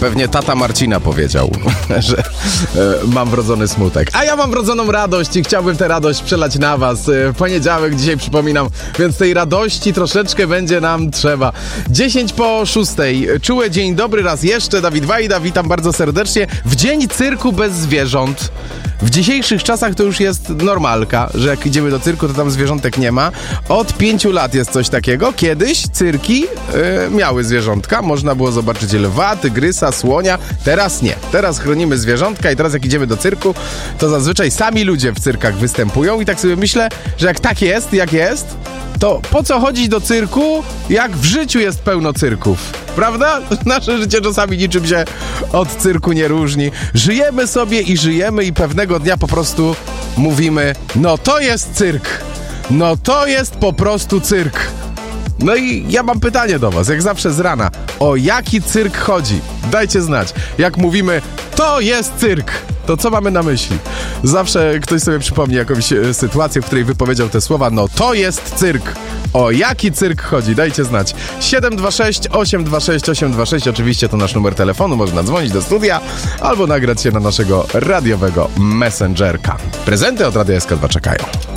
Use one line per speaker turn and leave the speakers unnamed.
Pewnie tata Marcina powiedział, że mam wrodzony smutek. A ja mam wrodzoną radość i chciałbym tę radość przelać na was. Poniedziałek dzisiaj przypominam, więc tej radości troszeczkę będzie nam trzeba. 5:50. Czuły dzień dobry raz jeszcze. Dawid Wajda, witam bardzo serdecznie. W dzień cyrku bez zwierząt. W dzisiejszych czasach to już jest normalka, że jak idziemy do cyrku, to tam zwierzątek nie ma. Od 5 lat jest coś takiego. Kiedyś cyrki miały zwierzątka. Można było zobaczyć lwa, tygrysa, słonia. Teraz nie. Teraz chronimy zwierzątka i teraz jak idziemy do cyrku, to zazwyczaj sami ludzie w cyrkach występują i tak sobie myślę, że jak tak jest, jak jest, to po co chodzić do cyrku, jak w życiu jest pełno cyrków? Prawda? Nasze życie czasami niczym się od cyrku nie różni. Żyjemy sobie i pewnego dnia po prostu mówimy, no to jest cyrk. No to jest po prostu cyrk. No i ja mam pytanie do was, jak zawsze z rana. O jaki cyrk chodzi? Dajcie znać. Jak mówimy, to jest cyrk, to co mamy na myśli? Zawsze ktoś sobie przypomni jakąś sytuację, w której wypowiedział te słowa, no to jest cyrk. O jaki cyrk chodzi? Dajcie znać. 726 826 826. Oczywiście to nasz numer telefonu. Można dzwonić do studia albo nagrać się na naszego radiowego messengerka. Prezenty od Radia SK2 czekają.